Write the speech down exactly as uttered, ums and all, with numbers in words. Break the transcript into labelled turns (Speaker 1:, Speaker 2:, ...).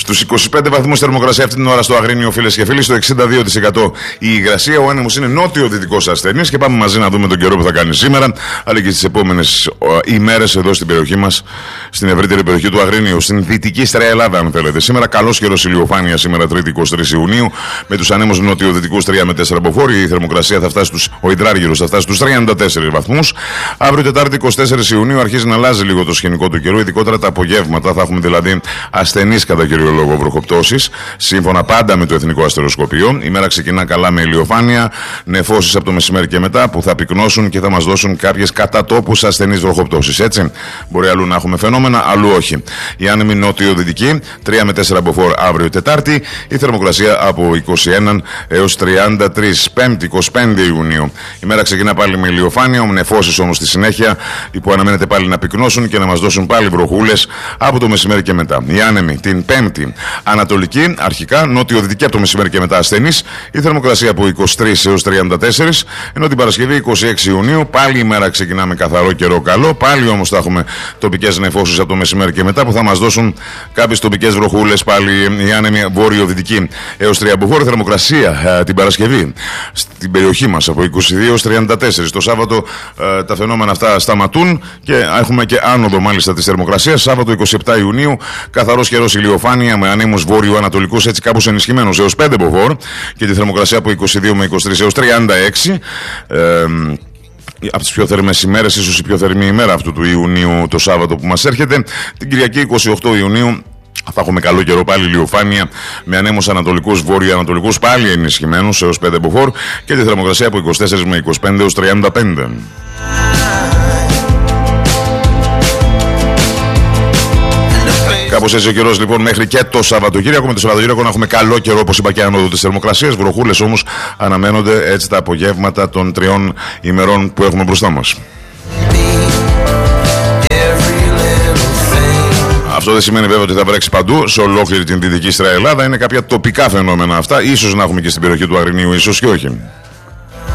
Speaker 1: Στους είκοσι πέντε βαθμούς θερμοκρασία αυτή την ώρα στο Αγρίνιο, φίλες και φίλοι, στο εξήντα δύο τοις εκατό η υγρασία. Ο άνεμος είναι νότιο-δυτικός ασθενής και πάμε μαζί να δούμε τον καιρό που θα κάνει σήμερα, αλλά και στις επόμενες ημέρες εδώ στην περιοχή μας, στην ευρύτερη περιοχή του Αγρίνιου, στην δυτική Στραία Ελλάδα, αν θέλετε. Σήμερα καλός καιρός, ηλιοφάνεια σήμερα, Τρίτη εικοστή τρίτη Ιουνίου, με τους ανέμους νότιο-δυτικούς τρία με τέσσερα μποφόρ. Η θερμοκρασία θα φτάσει στους, ο υδράργυρος θα φτάσει στους τριάντα τέσσερις βαθμούς. Αύριο Τετάρτη εικοστή τέταρτη Ιουνίου αρχίζει να αλλάζει λίγο το σκηνικό του καιρού, ειδικότερα τα απογεύματα. Θα έχουμε δηλαδή ασθενείς κατά κύριο λόγο βροχοπτώσεις, σύμφωνα πάντα με το Εθνικό Αστεροσκοπείο. Η μέρα ξεκινά καλά με ηλιοφάνεια, νεφώσεις από το μεσημέρι και μετά που θα πυκνώσουν και θα μας δώσουν κάποιες κατά τόπους ασθενείς βροχοπτώσεις. Έτσι, μπορεί αλλού να έχουμε φαινόμενα, αλλού όχι. Η άνεμη νότιο-δυτική τρία με τέσσερα μποφόρ αύριο Τετάρτη. Η θερμοκρασία από είκοσι ένα έως τριάντα τρία. Πέμπτη εικοστή πέμπτη Ιουνίου. Η μέρα ξεκινά πάλι με ηλιοφάνεια, με νεφώσεις όμως στη συνέχεια, που αναμένεται πάλι να πυκνώσουν και να μας δώσουν πάλι βροχούλες από το μεσημέρι και μετά. Η άνεμη την Πέμπτη ανατολική, αρχικά νότιο-δυτική από το μεσημέρι και μετά ασθενής. Η θερμοκρασία από είκοσι τρία έως τριάντα τέσσερα. Ενώ την Παρασκευή εικοστή έκτη Ιουνίου πάλι η μέρα ξεκινά με καθαρό καιρό καλό. Πάλι όμως θα έχουμε τοπικές νεφώσεις από το μεσημέρι και μετά που θα μας δώσουν κάποιες τοπικές βροχούλες. Πάλι η άνεμη βόρειο-δυτική έως τρία μποφόρ. Θερμοκρασία την Παρασκευή στην περιοχή μας από είκοσι δύο έως τριάντα τέσσερα. Το Σάββατο ε, τα φαινόμενα αυτά σταματούν και έχουμε και άνοδο μάλιστα της θερμοκρασίας. Σάββατο εικοστή επτάτη Ιουνίου καθαρός καιρός, ηλιοφάνεια με ανέμους βόρειο-ανατολικούς, έτσι κάπως ενισχυμένους έως πέντε μποφόρ, και τη θερμοκρασία από είκοσι δύο με είκοσι τρία έως τριάντα έξι. Ε, από τις πιο θερμές ημέρες, ίσως η πιο θερμή ημέρα αυτού του Ιουνίου το Σάββατο που μας έρχεται. Την Κυριακή εικοστή όγδοη Ιουνίου θα έχουμε καλό καιρό, πάλι ηλιοφάνεια με ανέμους ανατολικούς, βόρειο-ανατολικούς, πάλι ενισχυμένους έως πέντε μποφόρ, και τη θερμοκρασία από είκοσι τέσσερα με είκοσι πέντε έως τριάντα πέντε. Κάπως έτσι ο καιρός λοιπόν μέχρι και το Σαββατοκύριακο. Με το Σαββατοκύριακο να έχουμε καλό καιρό, όπως είπα, και άνοδο της θερμοκρασίας. Βροχούλες όμως αναμένονται έτσι τα απογεύματα των τριών ημερών που έχουμε μπροστά μας. Αυτό δεν σημαίνει βέβαια ότι θα βρέξει παντού σε ολόκληρη την δυτική Στραία Ελλάδα. Είναι κάποια τοπικά φαινόμενα αυτά. Ίσως να έχουμε και στην περιοχή του Αγρινίου, ίσως και όχι.